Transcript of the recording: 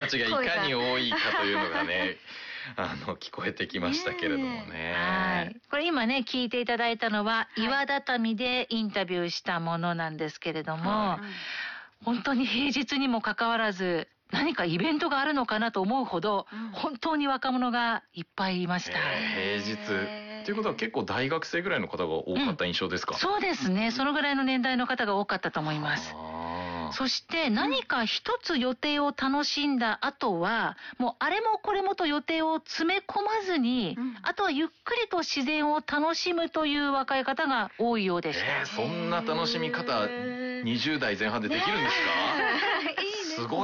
ちがいかに多いかというのがね聞こえてきましたけれどもね。 はい。これ今ね聞いていただいたのは、岩畳でインタビューしたものなんですけれども、本当に平日にもかかわらず何かイベントがあるのかなと思うほど、本当に若者がいっぱいいました。 平日ということは結構大学生ぐらいの方が多かった印象ですか？ そうですね。そのぐらいの年代の方が多かったと思います。そして何か一つ予定を楽しんだ後は、もうあれもこれもと予定を詰め込まずに、あとはゆっくりと自然を楽しむという若い方が多いようでした。 そんな楽しみ方20代前半でできるんですか？すごい。